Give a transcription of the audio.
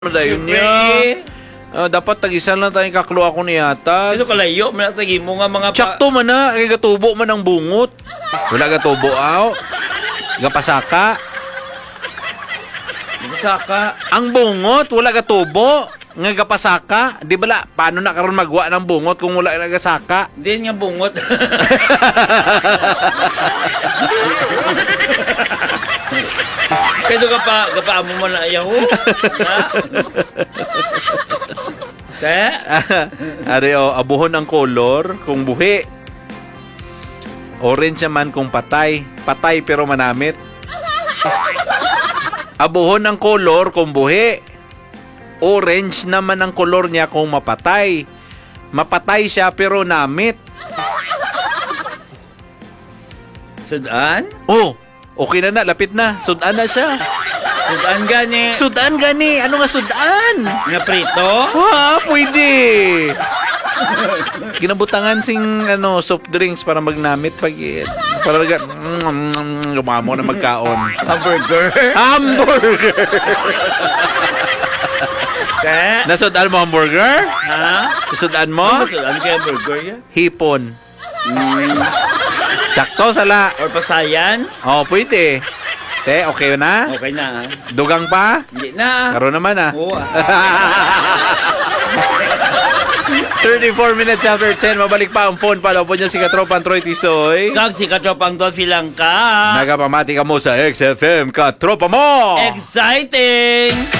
Dayon niya. Dapat tag-isa lang tayong kaklo ako niyata. Ito kalayo, manasagi mo nga mga Tsakto man na, kay gatubo man ang bungot. Wala gatubo aw. Gapasaka. Saka. Ang bungot, wala gatubo. Nga gapasaka. Di bala, paano na karon magwa ng bungot kung wala nagasaka? Din nga bungot. Kaya gapa mo man na ayaw. Kaya? Ari o, abuhon ang kolor kung buhi. Orange naman kung patay. Patay pero manamit. Abuhon ang kolor kung buhi. Orange naman ang kolor niya kung mapatay. Mapatay siya pero namit. Sudan? Oh, okay na, lapit na. Sudan na siya. Sudan gani. Sudan gani. Ano nga sudan? Nga prito? Ha, pwede. Kinabutangan sing soft drinks para magnamit pag para gumamo na magkaon. Hamburger? Hamburger. Kaya? Nasudan mo hamburger? Ha? Nasudan mo? Sudan kaya hamburger ya? Hipon. Sakto sala. Or pasayan? Oh, pwede. Te, okay na? Okay na. Dugang pa? Hindi na. Karoon naman Oo. 34 minutes after 10, mabalik pa ang phone para po niya si Katropang Troy Tisoy. Kag si Katropang Don Silang ka. Nagapamati ka mo sa XFM Katropa mo! Exciting!